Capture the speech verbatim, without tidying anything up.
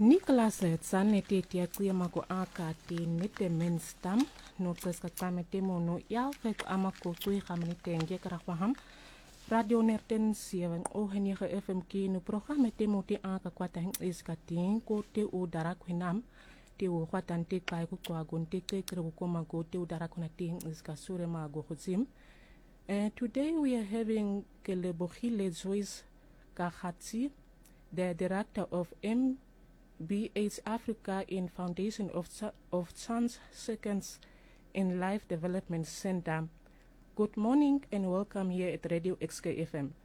Nicholas Tsanete tia kuya mako aka te nete menstam no preska kame te mono yal fek amako tui khamni tenge karakwaham radio nerten siewang o henige F M ki no programme te moti aka kwata hing iskating ko te u darak hinam te u kwatan te kai ku kwa gon te te kre ko mago te u darak na te iska sure mago khuzim. And today we are having Kelebohile Joyce Kahatsi, the director of M B H Africa in Foundation of, of Chance Seconds in Life Development Center. Good morning and welcome here at Radio X K F M.